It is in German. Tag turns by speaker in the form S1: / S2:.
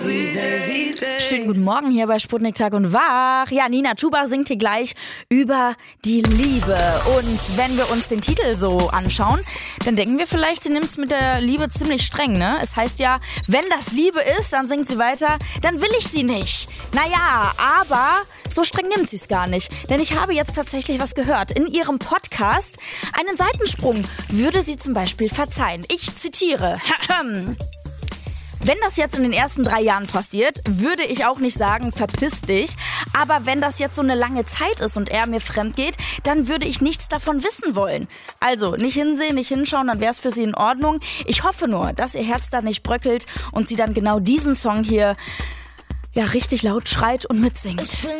S1: Schönen guten Morgen hier bei Sputnik Tag und Wach. Ja, Nina Chuba singt hier gleich über die Liebe. Und wenn wir uns den Titel so anschauen, dann denken wir vielleicht, sie nimmt es mit der Liebe ziemlich streng, ne? Es heißt ja, wenn das Liebe ist, dann singt sie weiter, dann will ich sie nicht. Naja, aber so streng nimmt sie es gar nicht. Denn ich habe jetzt tatsächlich was gehört. In ihrem Podcast, einen Seitensprung würde sie zum Beispiel verzeihen. Ich zitiere. Wenn das jetzt in den ersten 3 Jahren passiert, würde ich auch nicht sagen, verpiss dich. Aber wenn das jetzt so eine lange Zeit ist und er mir fremd geht, dann würde ich nichts davon wissen wollen. Also nicht hinsehen, nicht hinschauen, dann wäre es für sie in Ordnung. Ich hoffe nur, dass ihr Herz da nicht bröckelt und sie dann genau diesen Song hier ja richtig laut schreit und mitsingt.